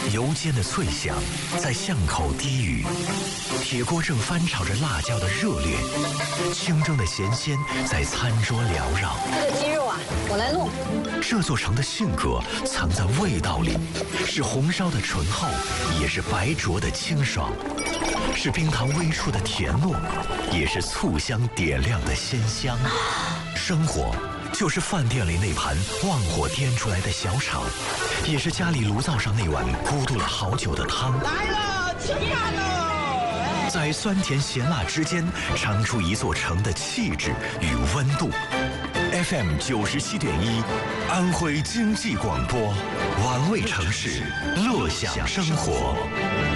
油煎的脆香在巷口低语，铁锅正翻炒着辣椒的热烈，清蒸的咸鲜在餐桌缭绕。 这个鸡肉啊，我来弄。 这座城的性格藏在味道里，是红烧的醇厚，也是白灼的清爽，是冰糖微出的甜糯，也是醋香点亮的鲜香。生活就是饭店里那盘旺火颠出来的小炒，也是家里炉灶上那碗咕嘟了好久的汤。 来了，吃饭喽！ 在酸甜咸辣之间，尝出一座城的气质与温度。FM 97.1，安徽经济广播，玩味城市，乐享生活。